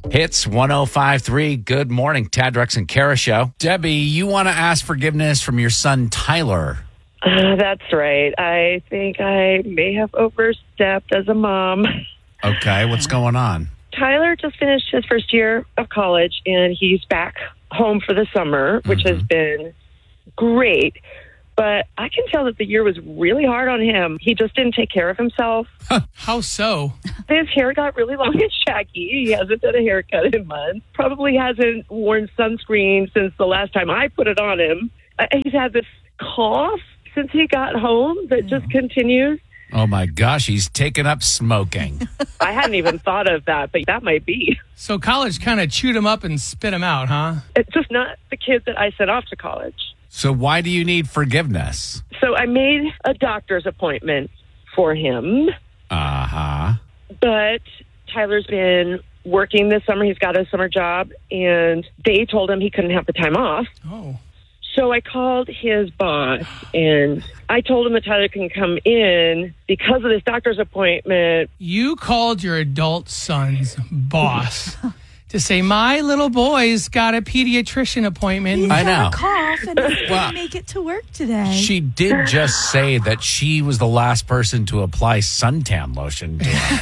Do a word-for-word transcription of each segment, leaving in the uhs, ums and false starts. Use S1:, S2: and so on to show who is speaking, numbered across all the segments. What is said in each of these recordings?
S1: Hits one oh five three. Good morning, Tad, Drex, and Kara show. Debbie, you want to ask forgiveness from your son, Tyler.
S2: Uh, that's right. I think I may have overstepped as a mom.
S1: Okay, what's going on?
S2: Tyler just finished his first year of college, and he's back home for the summer, which
S1: Mm-hmm.
S2: has been great. But I can tell that the year was really hard on him. He just didn't take care of himself.
S3: How so?
S2: His hair got really long and shaggy. He hasn't done a haircut in months. Probably hasn't worn sunscreen since the last time I put it on him. Uh, He's had this cough since he got home that just continues.
S1: Oh, my gosh, he's taken up smoking.
S2: I hadn't even thought of that, but that might be.
S3: So college kind of chewed him up and spit him out, huh?
S2: It's just not the kid that I sent off to college.
S1: So why do you need forgiveness?
S2: So I made a doctor's appointment for him,
S1: Uh-huh.
S2: but Tyler's been working this summer. He's got a summer job, and they told him he couldn't have the time off.
S3: Oh.
S2: So I called his boss, and I told him that Tyler can come in because of this doctor's appointment.
S3: You called your adult son's boss to say, my little boy's got a pediatrician appointment.
S4: He's
S1: I
S4: got
S1: know.
S4: a cough and he
S1: Well,
S4: didn't make it to work today.
S1: She did just say that she was the last person to apply suntan lotion to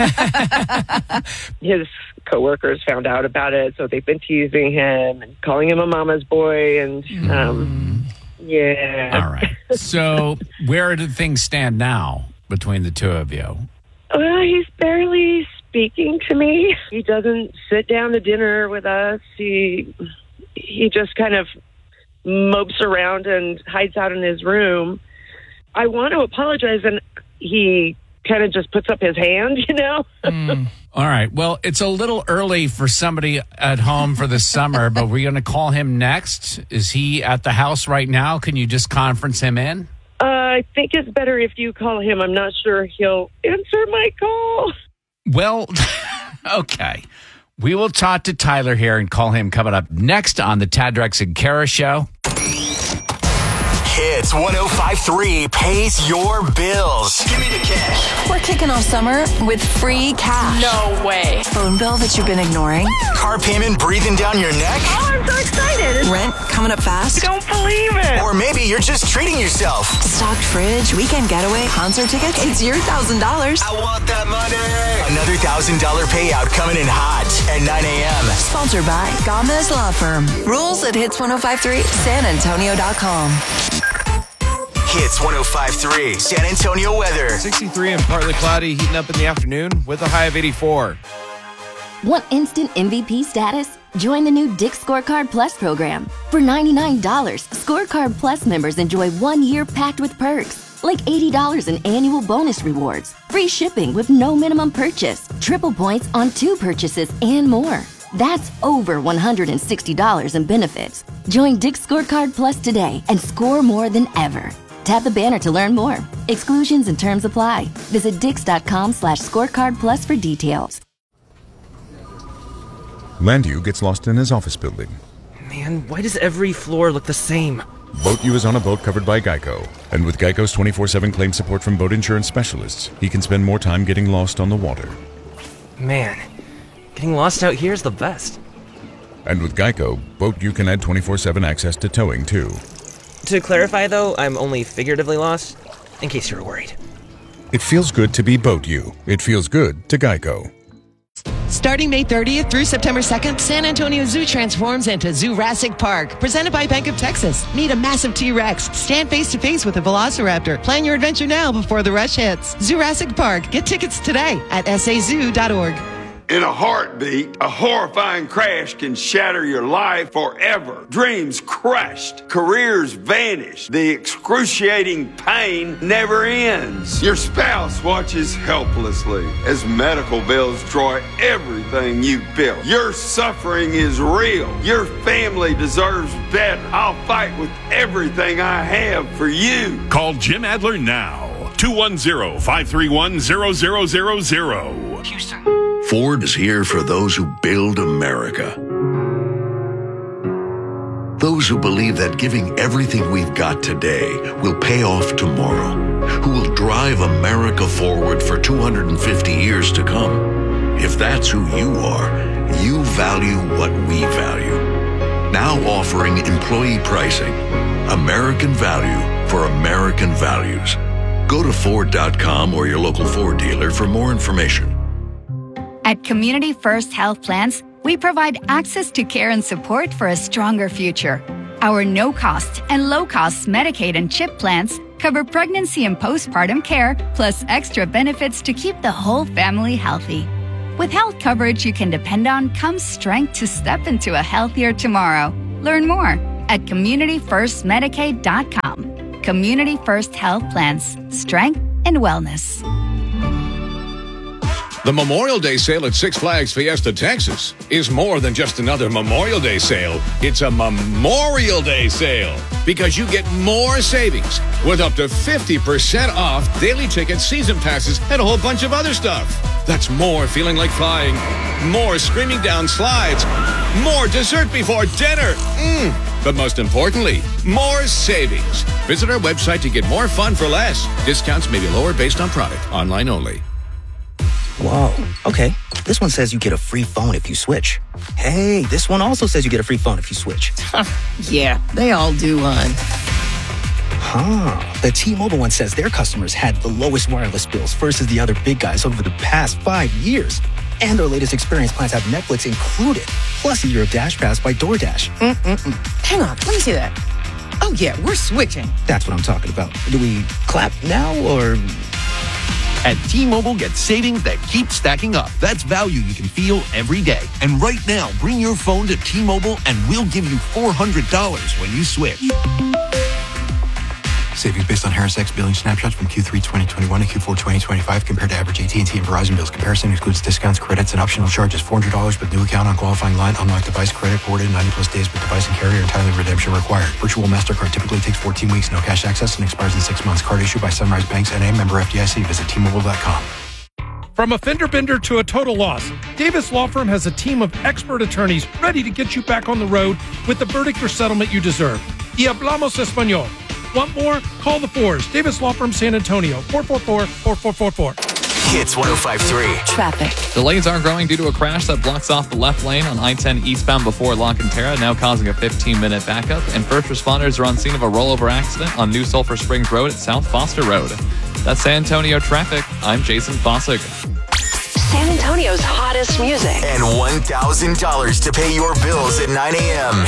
S1: him.
S2: His coworkers found out about it, so they've been teasing him and calling him a mama's boy, and um, yeah.
S1: All right. So where do things stand now between the two of you?
S2: Well, he's barely speaking to me. He doesn't sit down to dinner with us. He he just kind of mopes around and hides out in his room. I want to apologize, and he kind of just puts up his hand, you know?
S3: Mm.
S1: All right. Well, it's a little early for somebody at home for the summer, but we're going to call him next. Is he at the house right now? Can you just conference him in?
S2: Uh, I think it's better if you call him. I'm not sure he'll answer my call.
S1: Well, okay. We will talk to Tyler here and call him coming up next on the Tad, Drex, and Kara show.
S5: Hits one oh five three pays your bills. Give me the cash.
S6: We're kicking off summer with free cash.
S7: No way.
S6: Phone bill that you've been ignoring.
S5: Car payment breathing down your neck.
S2: Oh, I'm so excited.
S6: Rent coming up fast.
S2: Don't believe it.
S5: Or maybe you're just treating yourself.
S6: Stocked fridge, weekend getaway, concert tickets. It's your one thousand dollars.
S5: I want that money. Another one thousand dollars payout coming in hot at nine a.m.
S6: Sponsored by Gomez Law Firm. Rules at hits ten fifty-three san antonio dot com.
S5: Hits one oh five three San Antonio weather.
S8: sixty-three and partly cloudy, heating up in the afternoon with a high of eighty-four.
S9: Want instant M V P status? Join the new Dick's Scorecard Plus program. For ninety-nine dollars, Scorecard Plus members enjoy one year packed with perks, like eighty dollars in annual bonus rewards, free shipping with no minimum purchase, triple points on two purchases, and more. That's over one hundred sixty dollars in benefits. Join Dick's Scorecard Plus today and score more than ever. Tap the banner to learn more. Exclusions and terms apply. Visit dix.com slash scorecard plus for details.
S10: Landu gets lost in his office building.
S11: Man, why does every floor look the same?
S10: Boat U is on a boat covered by Geico. And with Geico's twenty-four seven claim support from boat insurance specialists, he can spend more time getting lost on the water.
S11: Man, getting lost out here is the best.
S10: And with Geico, Boat U can add twenty-four seven access to towing, too.
S11: To clarify, though, I'm only figuratively lost, in case you were worried.
S10: It feels good to be Boat U. It feels good to Geico.
S12: Starting May thirtieth through September second, San Antonio Zoo transforms into Zourassic Park. Presented by Bank of Texas. Meet a massive T-Rex. Stand face-to-face with a Velociraptor. Plan your adventure now before the rush hits. Zourassic Park. Get tickets today at s a zoo dot org.
S13: In a heartbeat, a horrifying crash can shatter your life forever. Dreams crushed, careers vanished. The excruciating pain never ends. Your spouse watches helplessly as medical bills destroy everything you've built. Your suffering is real. Your family deserves better. I'll fight with everything I have for you.
S14: Call Jim Adler now. two one zero, five three one, zero zero zero zero.
S15: Houston. Ford is here for those who build America. Those who believe that giving everything we've got today will pay off tomorrow. Who will drive America forward for two hundred fifty years to come. If that's who you are, you value what we value. Now offering employee pricing. American value for American values. Go to Ford dot com or your local Ford dealer for more information.
S7: At Community First Health Plans, we provide access to care and support for a stronger future. Our no-cost and low-cost Medicaid and CHIP plans cover pregnancy and postpartum care, plus extra benefits to keep the whole family healthy. With health coverage you can depend on comes strength to step into a healthier tomorrow. Learn more at community first medicaid dot com. Community First Health Plans. Strength and wellness.
S16: The Memorial Day sale at Six Flags Fiesta, Texas is more than just another Memorial Day sale. It's a Memorial Day sale because you get more savings with up to fifty percent off daily tickets, season passes, and a whole bunch of other stuff. That's more feeling like flying, more screaming down slides, more dessert before dinner. Mm. But most importantly, more savings. Visit our website to get more fun for less. Discounts may be lower based on product. Online only.
S17: Whoa, okay. This one says you get a free phone if you switch. Hey, this one also says you get a free phone if you switch.
S12: Yeah, they all do, hon.
S17: Huh. The T-Mobile one says their customers had the lowest wireless bills versus the other big guys over the past five years. And their latest experience plans have Netflix included, plus a year of Dash Pass by DoorDash. Mm-mm-mm.
S12: Hang on, let me see that. Oh, yeah, we're switching.
S17: That's what I'm talking about. Do we clap now or...
S18: At T-Mobile, get savings that keep stacking up. That's value you can feel every day. And right now, bring your phone to T-Mobile and we'll give you four hundred dollars when you switch.
S19: Savings based on Harris X billing snapshots from Q three twenty twenty-one to Q four twenty twenty-five compared to average A T and T and Verizon bills. Comparison excludes discounts, credits, and optional charges. four hundred dollars with new account on qualifying line. Unlock device credit boarded ninety plus days with device and carrier. Entirely redemption required. Virtual MasterCard typically takes fourteen weeks. No cash access and expires in six months. Card issued by Sunrise Banks N A, member F D I C. Visit T Mobile dot com.
S20: From a fender bender to a total loss, Davis Law Firm has a team of expert attorneys ready to get you back on the road with the verdict or settlement you deserve. Y hablamos español. Want more? Call the fours. Davis Law Firm San Antonio, four four four, four four four four.
S5: Hits one oh five point three.
S6: Traffic.
S21: Delays are growing due to a crash that blocks off the left lane on I ten eastbound before La Cantera, now causing a fifteen-minute backup. And first responders are on scene of a rollover accident on New Sulphur Springs Road at South Foster Road. That's San Antonio traffic. I'm Jason Fossig.
S6: San Antonio's hottest music.
S5: And one thousand dollars to pay your bills at nine a.m.